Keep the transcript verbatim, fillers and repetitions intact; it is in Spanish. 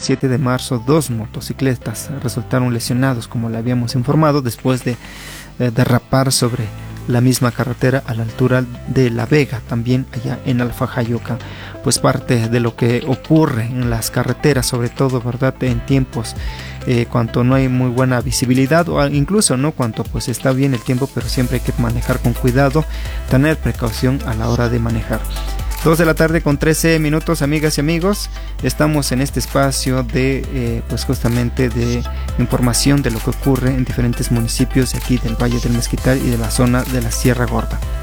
siete de marzo, dos motocicletas resultaron lesionados, como le habíamos informado, después de eh, derrapar sobre la misma carretera a la altura de La Vega, también allá en Alfajayuca. Pues parte de lo que ocurre en las carreteras, sobre todo, ¿verdad?, en tiempos eh, cuanto no hay muy buena visibilidad, o incluso no cuanto pues está bien el tiempo, pero siempre hay que manejar con cuidado, tener precaución a la hora de manejar. dos de la tarde con trece minutos, amigas y amigos. Estamos en este espacio de, eh, pues justamente de información de lo que ocurre en diferentes municipios de aquí del Valle del Mezquital y de la zona de la Sierra Gorda.